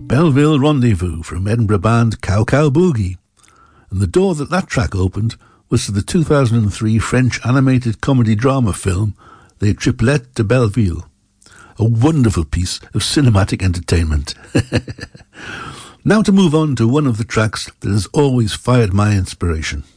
Belleville Rendezvous from Edinburgh band Cow Cow Boogie. And the door that track opened was to the 2003 French animated comedy drama film Les Triplettes de Belleville. A wonderful piece of cinematic entertainment. Now to move on to one of the tracks that has always fired my inspiration.